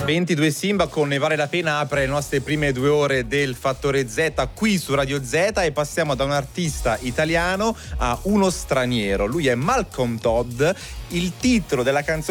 22 Simba con Ne vale la pena apre le nostre prime 2 ore del Fattore Z qui su Radio Z, e passiamo da un artista italiano a uno straniero. Lui è Malcolm Todd. Il titolo della canzone